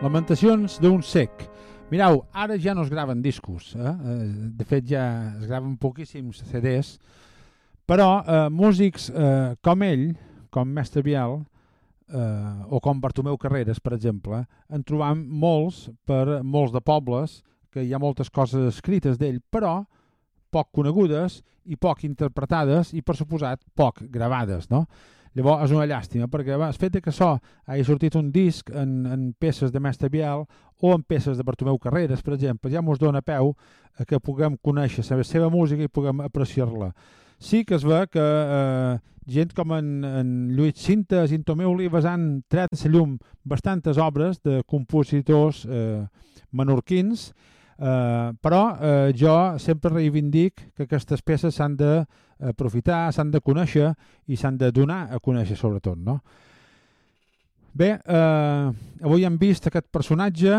Lamentacions d'un cec. Mireu, ara ja no es graven discos, de fet ja es graven poquíssims CDs, però músics com ell, com Mestre Biel, o com Bartomeu Carreras, per exemple, en trobam molts per molts de pobles, que hi ha moltes coses escrites d'ell, però poc conegudes i poc interpretades i, per suposat, poc gravades, no? Llavors és una llàstima, perquè el fet que hagi sortit un disc en peces de Mestre Biel o en peces de Bartomeu Carreras, per exemple, ja ens dona peu a que puguem conèixer la seva música i puguem apreciar-la. Sí que es ve que gent com en Lluís Cintas i en Tomeu Olives han tret a la llum bastantes obres de compositors menorquins, però jo sempre reivindic que aquestes peces s'han d'aprofitar, s'han de conèixer i s'han de donar a conèixer sobretot, no? Bé, avui hem vist aquest personatge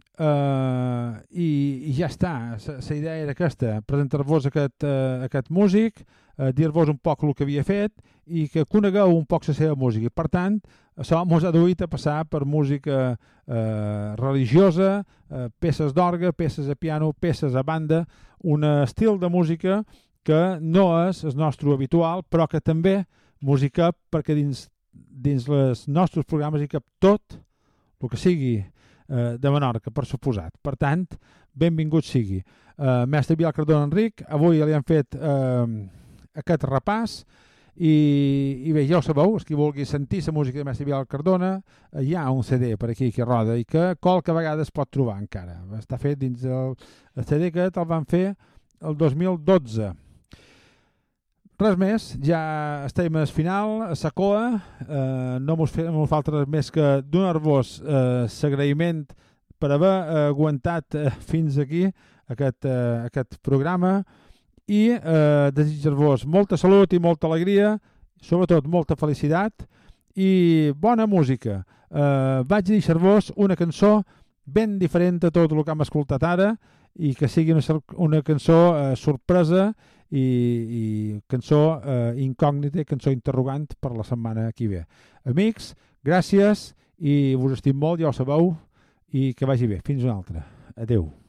i ja està. La idea era aquesta, presentar-vos aquest músic, dir-vos un poc el que havia fet i que conegueu un poc la seva música. Per tant, això ens ha duit a passar per música religiosa, peces d'orgue, peces a piano, peces a banda, un estil de música que no és el nostre habitual, però que també musica perquè dins els nostres programes hi cap tot el que sigui de Menorca, per suposat. Per tant, benvingut sigui. Mestre Biel Cardona Enric, avui li hem fet aquest repàs i bé, ja ho sabeu, qui vulgui sentir la música de Mestre Biel Cardona, hi ha un CD per aquí que roda i que qualque vegada es pot trobar encara. Està fet dins el CD que el van fer el 2012. Res més, ja estem al final, a la coa, no ens falta res més que donar-vos l'agraïment per haver aguantat fins aquí aquest programa i desitjar-vos molta salut i molta alegria, sobretot molta felicitat i bona música. Vaig deixar-vos una cançó ben diferent a tot el que hem escoltat ara i que sigui una cançó sorpresa i cançó incògnita, cançó interrogant per la setmana que ve. Amics, gràcies i vos estim molt, ja ho sabeu, i que vagi bé. Fins una altra. Adeu.